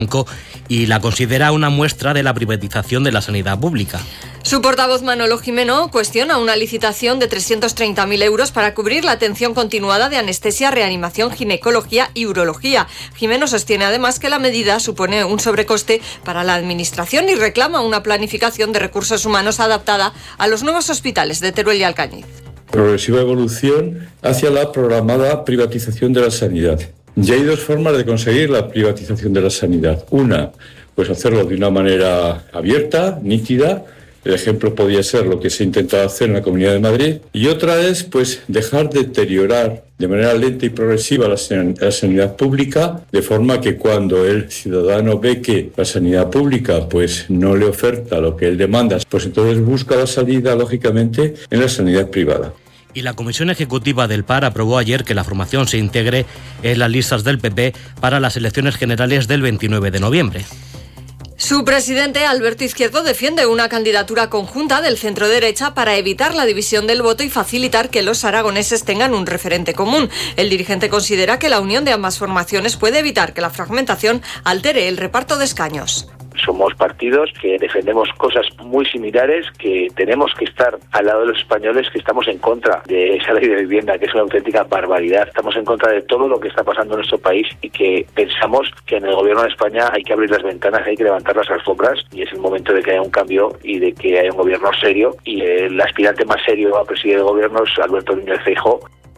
y la considera una muestra de la privatización de la sanidad pública. Su portavoz Manolo Jimeno cuestiona una licitación de 330.000 euros para cubrir la atención continuada de anestesia, reanimación, ginecología y urología. Jimeno sostiene además que la medida supone un sobrecoste para la administración y reclama una planificación de recursos humanos adaptada a los nuevos hospitales de Teruel y Alcañiz. Progresiva evolución hacia la programada privatización de la sanidad. Ya hay dos formas de conseguir la privatización de la sanidad. Una, pues hacerlo de una manera abierta, nítida. El ejemplo podría ser lo que se ha intentado hacer en la Comunidad de Madrid. Y otra es, pues, dejar deteriorar de manera lenta y progresiva la sanidad pública, de forma que cuando el ciudadano ve que la sanidad pública, pues, no le oferta lo que él demanda, pues entonces busca la salida, lógicamente, en la sanidad privada. Y la Comisión Ejecutiva del PAR aprobó ayer que la formación se integre en las listas del PP para las elecciones generales del 29 de noviembre. Su presidente, Alberto Izquierdo, defiende una candidatura conjunta del centro-derecha para evitar la división del voto y facilitar que los aragoneses tengan un referente común. El dirigente considera que la unión de ambas formaciones puede evitar que la fragmentación altere el reparto de escaños. Somos partidos que defendemos cosas muy similares, que tenemos que estar al lado de los españoles, que estamos en contra de esa ley de vivienda, que es una auténtica barbaridad. Estamos en contra de todo lo que está pasando en nuestro país y que pensamos que en el gobierno de España hay que abrir las ventanas, hay que levantar las alfombras y es el momento de que haya un cambio y de que haya un gobierno serio. Y el aspirante más serio a presidir el gobierno es Alberto Núñez Feijóo.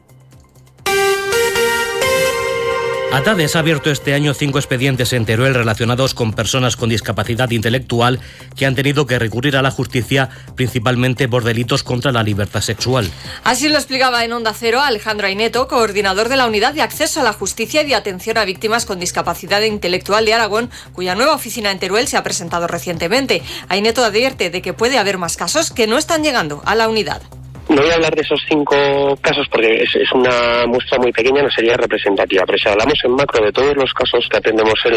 Atades ha abierto este año 5 expedientes en Teruel relacionados con personas con discapacidad intelectual que han tenido que recurrir a la justicia principalmente por delitos contra la libertad sexual. Así lo explicaba en Onda Cero Alejandro Aineto, coordinador de la Unidad de Acceso a la Justicia y de Atención a Víctimas con Discapacidad Intelectual de Aragón, cuya nueva oficina en Teruel se ha presentado recientemente. Aineto advierte de que puede haber más casos que no están llegando a la unidad. No voy a hablar de esos 5 casos porque es una muestra muy pequeña, no sería representativa, pero si hablamos en macro de todos los casos que atendemos en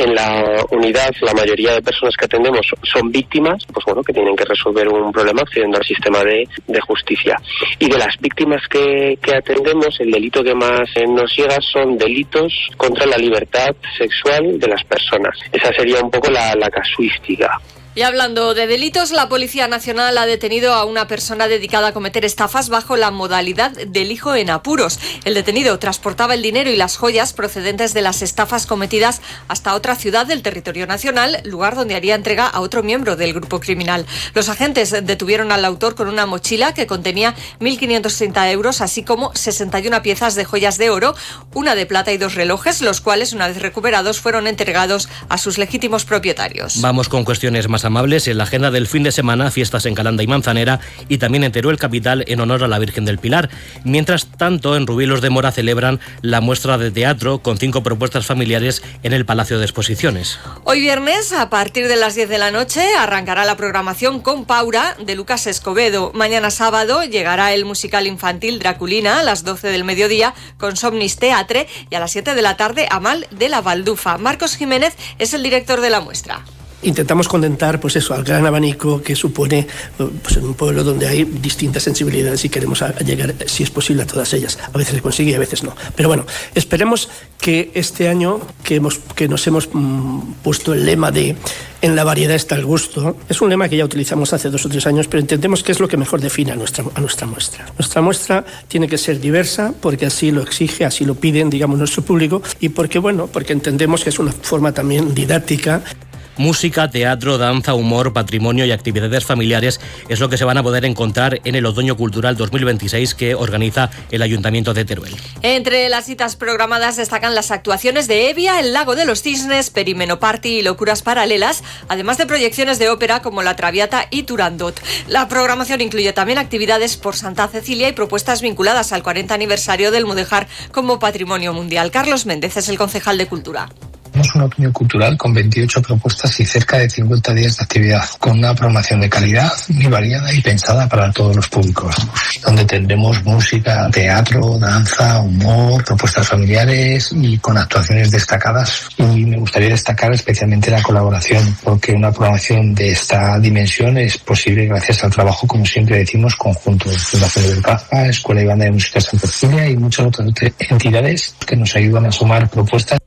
la unidad, la mayoría de personas que atendemos son víctimas, pues bueno, que tienen que resolver un problema accediendo al sistema de justicia. Y de las víctimas que atendemos, el delito que más nos llega son delitos contra la libertad sexual de las personas. Esa sería un poco la casuística. Y hablando de delitos, la Policía Nacional ha detenido a una persona dedicada a cometer estafas bajo la modalidad del hijo en apuros. El detenido transportaba el dinero y las joyas procedentes de las estafas cometidas hasta otra ciudad del territorio nacional, lugar donde haría entrega a otro miembro del grupo criminal. Los agentes detuvieron al autor con una mochila que contenía 1.530 euros, así como 61 piezas de joyas de oro, una de plata y 2 relojes, los cuales, una vez recuperados, fueron entregados a sus legítimos propietarios. Vamos con cuestiones más amables. En la agenda del fin de semana, fiestas en Calanda y Manzanera y también en Teruel capital en honor a la Virgen del Pilar. Mientras tanto, en Rubilos de Mora celebran la muestra de teatro con 5 propuestas familiares en el Palacio de Exposiciones. Hoy viernes, a partir de las 10 de la noche, arrancará la programación con Paura de Lucas Escobedo. Mañana sábado llegará el musical infantil Draculina a las 12 del mediodía con Somnis Teatre y a las 7 de la tarde Amal de la Baldufa. Marcos Jiménez es el director de la muestra. Intentamos contentar pues eso, al gran abanico que supone pues en un pueblo donde hay distintas sensibilidades y queremos llegar, si es posible, a todas ellas. A veces se consigue y a veces no. Pero bueno, esperemos que este año que nos hemos puesto el lema de en la variedad está el gusto, es un lema que ya utilizamos hace 2 o 3 años, pero entendemos que es lo que mejor define a nuestra muestra. Nuestra muestra tiene que ser diversa porque así lo exige, así lo piden, digamos, nuestro público y porque entendemos que es una forma también didáctica. Música, teatro, danza, humor, patrimonio y actividades familiares es lo que se van a poder encontrar en el Otoño Cultural 2026 que organiza el Ayuntamiento de Teruel. Entre las citas programadas destacan las actuaciones de Evia, El Lago de los Cisnes, Perimeno Party y Locuras Paralelas, además de proyecciones de ópera como La Traviata y Turandot. La programación incluye también actividades por Santa Cecilia y propuestas vinculadas al 40 aniversario del Mudéjar como Patrimonio Mundial. Carlos Méndez es el concejal de Cultura. Tenemos un otoño cultural con 28 propuestas y cerca de 50 días de actividad, con una programación de calidad muy variada y pensada para todos los públicos, donde tendremos música, teatro, danza, humor, propuestas familiares y con actuaciones destacadas. Y me gustaría destacar especialmente la colaboración, porque una programación de esta dimensión es posible gracias al trabajo, como siempre decimos, conjunto de Fundación del Caja, Escuela y Banda de Música Santa Cecilia y muchas otras entidades que nos ayudan a sumar propuestas.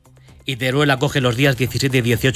Y Teruel acoge los días 17 y 18